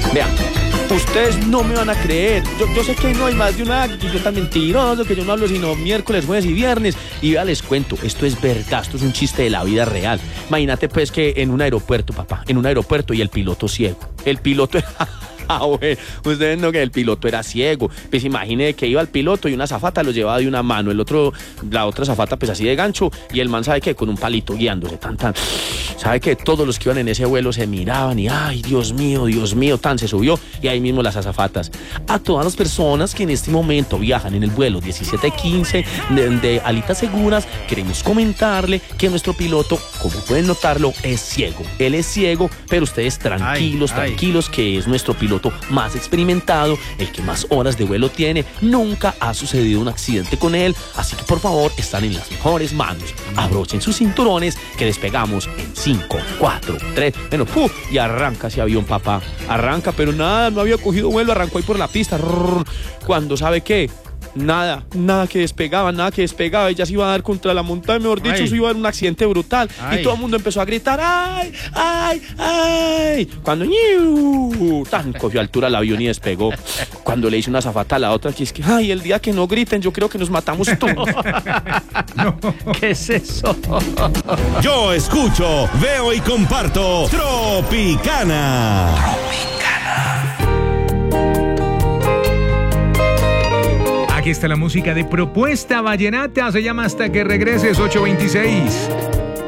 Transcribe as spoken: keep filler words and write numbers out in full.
Vean, ustedes no me van a creer. Yo, yo sé que no hay más de una, que yo tan mentiroso, que yo no hablo sino miércoles, jueves y viernes. Y ya les cuento, esto es verdad, esto es un chiste de la vida real. Imagínate pues que en un aeropuerto, papá, en un aeropuerto y el piloto ciego. El piloto era... Ah, bueno, ustedes no, que el piloto era ciego. Pues imagine que iba el piloto y una azafata lo llevaba de una mano, el otro, la otra azafata pues así de gancho, y el man sabe que con un palito guiándose, tan, tan. Sabe que todos los que iban en ese vuelo se miraban y ay, Dios mío, Dios mío, tan se subió, y ahí mismo las azafatas. A todas las personas que en este momento viajan en el vuelo diecisiete quince de, de Alitas Seguras, queremos comentarle que nuestro piloto, como pueden notarlo, es ciego. Él es ciego, pero ustedes tranquilos, ay, tranquilos, ay. que es nuestro piloto más experimentado, el que más horas de vuelo tiene. Nunca ha sucedido un accidente con él, así que por favor están en las mejores manos. Abrochen sus cinturones que despegamos en cinco, cuatro, tres, bueno, ¡puf! Y arranca ese avión, papá. Arranca, pero nada, no había cogido vuelo, arrancó ahí por la pista. Cuando sabe qué, nada, nada que despegaba, nada que despegaba, ella se iba a dar contra la montaña, mejor dicho, se iba a dar un accidente brutal. Ay. Y todo el mundo empezó a gritar, ¡ay, ay, ay! Cuando ¡ñiu! Tan cogió altura el avión y despegó. Cuando le hizo una azafata a la otra, que es que, ¡ay, el día que no griten, yo creo que nos matamos todos! No. ¿Qué es eso? Yo escucho, veo y comparto Tropicana. Tropicana. Aquí está la música de Propuesta Vallenata, se llama Hasta que regreses, ocho veintiséis.